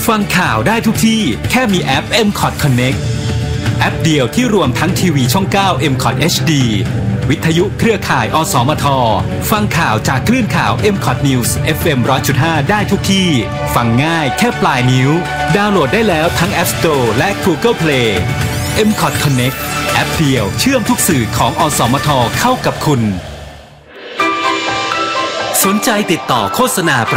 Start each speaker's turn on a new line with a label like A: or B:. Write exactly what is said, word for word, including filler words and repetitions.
A: ฟังข่าวได้ทุกที่แค่มีแอป เอ็ม คอท Connect แอปเดียวที่รวมทั้งทีวีช่อง เก้า เอ็ม คอท เอช ดี วิทยุเครือข่ายอสมทฟังข่าวจากคลื่นข่าว เอ็ม คอท News เอฟ เอ็ม หนึ่งร้อยจุดห้า ได้ทุกที่ฟังง่ายแค่ปลายนิ้วดาวน์โหลดได้แล้วทั้ง App Store และ Google Play เอ็ม คอท Connect แอปเดียวเชื่อมทุกสื่อของอสมทเข้ากับคุณสนใจติดต่อโฆษณา